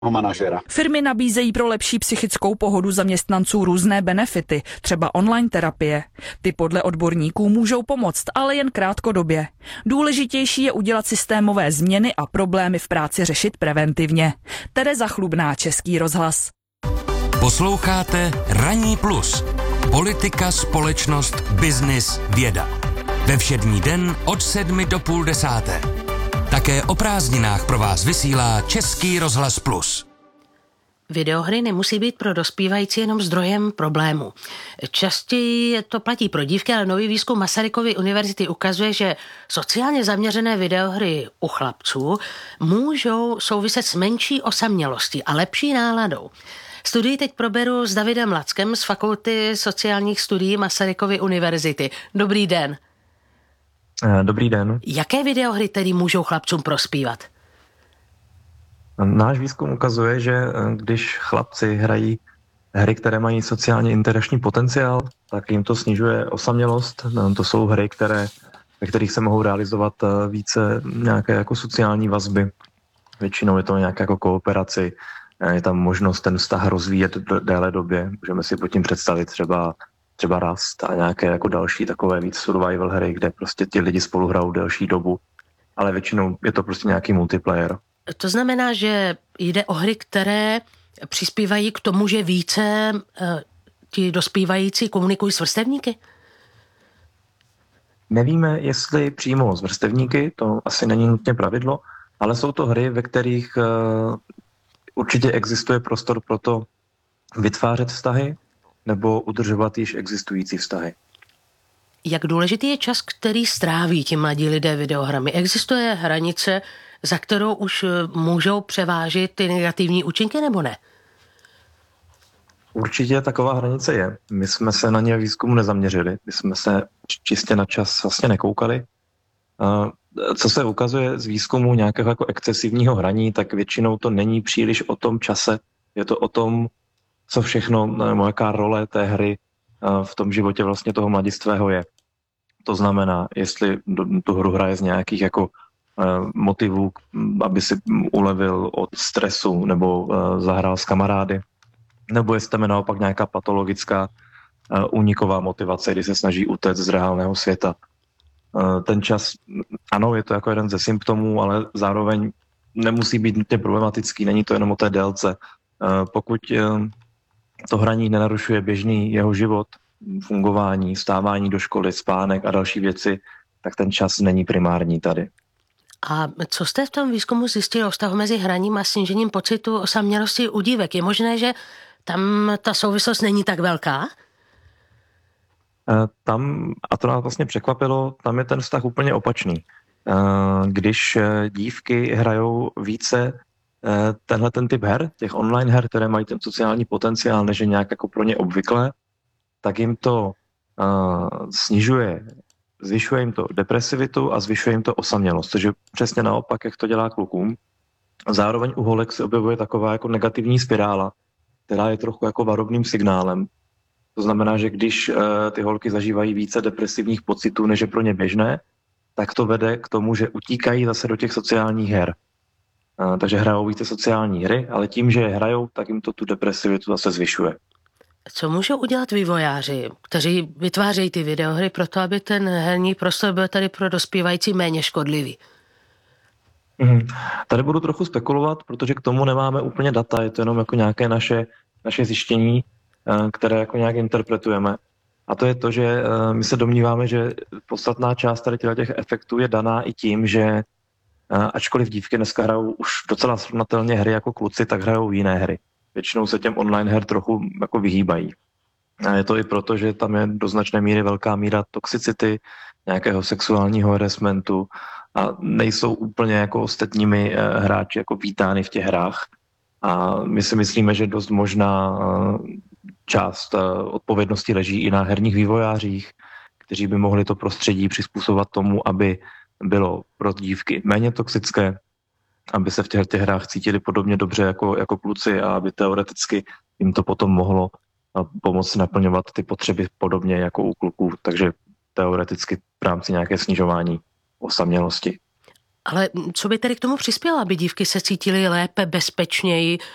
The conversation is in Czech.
manažera. Firmy nabízejí pro lepší psychickou pohodu zaměstnanců různé benefity, třeba online terapie. Ty podle odborníků můžou pomoct, ale jen krátkodobě. Důležitější je udělat systémové změny a problémy v práci řešit preventivně. Tereza Chlubná, Český rozhlas. Posloucháte Ranní plus. Politika, společnost, biznis, věda. Ve všední den od 7 do půl 10. Také o prázdninách pro vás vysílá Český rozhlas plus. Videohry nemusí být pro dospívající jenom zdrojem problému. Častěji to platí pro dívky, ale nový výzkum Masarykovy univerzity ukazuje, že sociálně zaměřené videohry u chlapců můžou souviset s menší osamělostí a lepší náladou. Studii teď proberu s Davidem Lackem z Fakulty sociálních studií Masarykovy univerzity. Dobrý den. Dobrý den. Jaké videohry tedy můžou chlapcům prospívat? Náš výzkum ukazuje, že když chlapci hrají hry, které mají sociálně interakční potenciál, tak jim to snižuje osamělost. To jsou hry, ve kterých se mohou realizovat více nějaké jako sociální vazby. Většinou je to nějaké jako kooperaci, je tam možnost ten vztah rozvíjet déle době. Můžeme si pod tím představit třeba Rust a nějaké jako další takové víc survival hry, kde prostě ti lidi spolu hrajou delší dobu, ale většinou je to prostě nějaký multiplayer. To znamená, že jde o hry, které přispívají k tomu, že více ti dospívající komunikují s vrstevníky? Nevíme, jestli přímo s vrstevníky, to asi není nutně pravidlo, ale jsou to hry, ve kterých určitě existuje prostor pro to vytvářet vztahy nebo udržovat již existující vztahy. Jak důležitý je čas, který stráví ti mladí lidé videohrami? Existuje hranice, za kterou už můžou převážit ty negativní účinky, nebo ne? Určitě taková hranice je. My jsme se na ně výzkumu nezaměřili. My jsme se čistě na čas vlastně nekoukali. Co se ukazuje z výzkumu nějakého jako excesivního hraní, tak většinou to není příliš o tom čase. Je to o tom, co všechno, nebo jaká role té hry v tom životě vlastně toho mladistvého je. To znamená, jestli tu hru hraje z nějakých jako motivů, aby si ulevil od stresu nebo zahrál s kamarády, nebo jestli tam je naopak nějaká patologická úniková motivace, kdy se snaží utéct z reálného světa. Ten čas, ano, je to jako jeden ze symptomů, ale zároveň nemusí být nutně problematický, není to jenom o té délce. Pokud to hraní nenarušuje běžný jeho život, fungování, vstávání do školy, spánek a další věci, tak ten čas není primární tady. A co jste v tom výzkumu zjistili o vztahu mezi hraním a snížením pocitu osamělosti u dívek? Je možné, že tam ta souvislost není tak velká? Tam, a to nás vlastně překvapilo, tam je ten vztah úplně opačný. Když dívky hrajou více ten typ her, těch online her, které mají ten sociální potenciál, než je nějak jako pro ně obvyklé, tak jim to zvyšuje jim to depresivitu a zvyšuje jim to osamělost, což je přesně naopak, jak to dělá klukům. Zároveň u holek se objevuje taková jako negativní spirála, která je trochu jako varovným signálem. To znamená, že když ty holky zažívají více depresivních pocitů, než je pro ně běžné, tak to vede k tomu, že utíkají zase do těch sociálních her. Takže hrajou více sociální hry, ale tím, že je hrajou, tak jim to tu depresivitu zase zvyšuje. Co můžou udělat vývojáři, kteří vytvářejí ty videohry proto, aby ten herní prostor byl tady pro dospívající méně škodlivý? Tady budu trochu spekulovat, protože k tomu nemáme úplně data, je to jenom jako nějaké naše zjištění, které jako nějak interpretujeme. A to je to, že my se domníváme, že podstatná část tady těch efektů je daná i tím, že ačkoliv dívky dneska hrajou už docela srovnatelně hry jako kluci, tak hrajou jiné hry. Většinou se těm online her trochu jako vyhýbají. A je to i proto, že tam je do značné míry velká míra toxicity, nějakého sexuálního harassmentu a nejsou úplně jako ostatními hráči jako vítány v těch hrách. A my si myslíme, že dost možná část odpovědnosti leží i na herních vývojářích, kteří by mohli to prostředí přizpůsobovat tomu, aby bylo pro dívky méně toxické, aby se v těch hrách cítili podobně dobře jako kluci a aby teoreticky jim to potom mohlo pomoct naplňovat ty potřeby podobně jako u kluků, takže teoreticky v rámci nějaké snižování osamělosti. Ale co by tedy k tomu přispělo, aby dívky se cítily lépe, bezpečněji